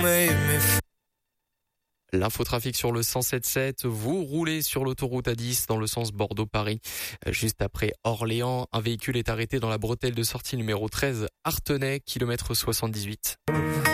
made me feel. L'infotrafic sur le 107.7, vous roulez sur l'autoroute A10 dans le sens Bordeaux-Paris. Juste après Orléans, un véhicule est arrêté dans la bretelle de sortie numéro 13, Artenay, kilomètre 78.